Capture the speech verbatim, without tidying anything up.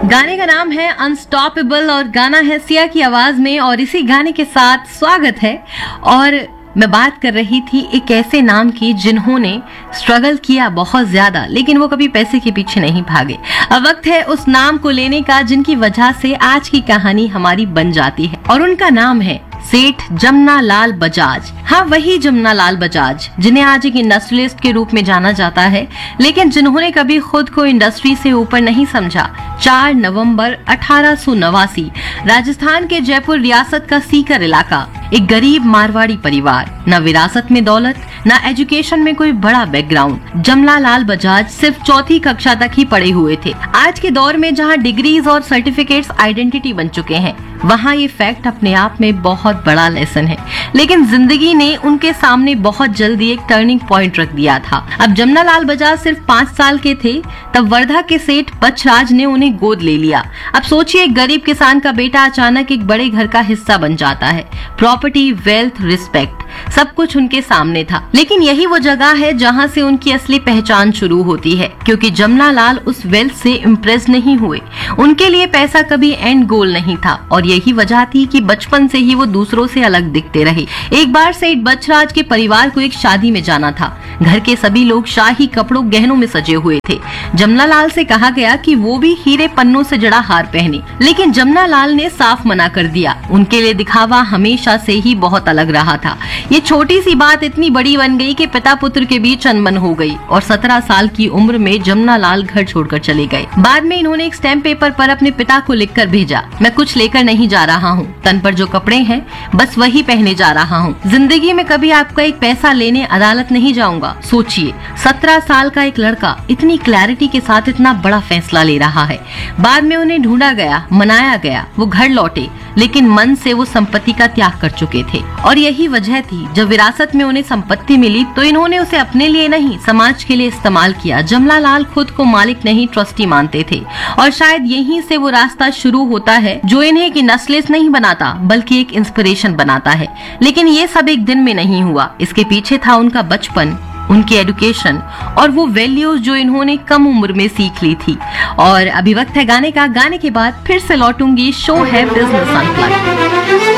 गाने का नाम है अनस्टॉपेबल और गाना है सिया की आवाज में। और इसी गाने के साथ स्वागत है। और मैं बात कर रही थी एक ऐसे नाम की जिन्होंने स्ट्रगल किया बहुत ज्यादा, लेकिन वो कभी पैसे के पीछे नहीं भागे। अब वक्त है उस नाम को लेने का जिनकी वजह से आज की कहानी हमारी बन जाती है, और उनका नाम है सेठ जमना लाल बजाज। हाँ, वही जमना लाल बजाज जिन्हें आज एक इंडस्ट्रियलिस्ट के रूप में जाना जाता है, लेकिन जिन्होंने कभी खुद को इंडस्ट्री से ऊपर नहीं समझा। चार नवंबर अठारह सौ नवासी, राजस्थान के जयपुर रियासत का सीकर इलाका, एक गरीब मारवाड़ी परिवार, न विरासत में दौलत, न एजुकेशन में कोई बड़ा बैकग्राउंड। जमना लाल बजाज सिर्फ चौथी कक्षा तक ही पढ़े हुए थे। आज के दौर में जहां डिग्रीज और सर्टिफिकेट्स आइडेंटिटी बन चुके हैं, वहाँ ये फैक्ट अपने आप में बहुत बड़ा लेसन है। लेकिन जिंदगी ने उनके सामने बहुत जल्दी एक टर्निंग पॉइंट रख दिया था। अब जमना लाल बजाज सिर्फ पाँच साल के थे, तब वर्धा के सेठ बचराज ने उन्हें गोद ले लिया। अब सोचिए, एक गरीब किसान का बेटा अचानक एक बड़े घर का हिस्सा बन जाता है। प्रॉपर्टी, वेल्थ, रिस्पेक्ट, सब कुछ उनके सामने था। लेकिन यही वो जगह है जहाँ से उनकी असली पहचान शुरू होती है, क्योंकि जमना लाल उस वेल्थ से इम्प्रेस नहीं हुए। उनके लिए पैसा कभी एंड गोल नहीं था, और यही वजह थी कि बचपन से ही वो दूसरों से अलग दिखते रहे। एक बार सेठ बचराज के परिवार को एक शादी में जाना था। घर के सभी लोग शाही कपड़ों गहनों में सजे हुए थे। जमना लाल से कहा गया कि वो भी हीरे पन्नों से जड़ा हार पहने, लेकिन जमना लाल ने साफ मना कर दिया। उनके लिए दिखावा हमेशा से ही बहुत अलग रहा था। ये छोटी सी बात इतनी बड़ी बन गई कि पिता पुत्र के बीच अनबन हो गई, और सत्रह साल की उम्र में जमना लाल घर छोड़कर चले गए। बाद में इन्होंने एक स्टैम्प पेपर पर अपने पिता को लिखकर भेजा, मैं कुछ लेकर नहीं जा रहा हूँ, तन पर जो कपड़े हैं बस वही पहने जा रहा हूँ। जिंदगी में कभी आपका एक पैसा लेने अदालत नहीं जाऊंगा। सोचिए, सत्रह साल का एक लड़का इतनी क्लैरिटी के साथ इतना बड़ा फैसला ले रहा है। बाद में उन्हें ढूंढा गया, मनाया गया, वो घर लौटे, लेकिन मन से वो संपत्ति का त्याग कर चुके थे। और यही वजह थी, जब विरासत में उन्हें संपत्ति मिली तो इन्होंने उसे अपने लिए नहीं, समाज के लिए इस्तेमाल किया। जमना लाल खुद को मालिक नहीं, ट्रस्टी मानते थे, और शायद यहीं से वो रास्ता शुरू होता है जो इन्हें एक इंडस्ट्रियलिस्ट नहीं बनाता, बल्कि एक इंस्पिरेशन बनाता है। लेकिन ये सब एक दिन में नहीं हुआ। इसके पीछे था उनका बचपन, उनकी एजुकेशन, और वो वैल्यूज जो इन्होंने कम उम्र में सीख ली थी। और अभी वक्त है गाने का। गाने के बाद फिर से लौटूंगी। शो है बिजनेस अनप्लग्ड।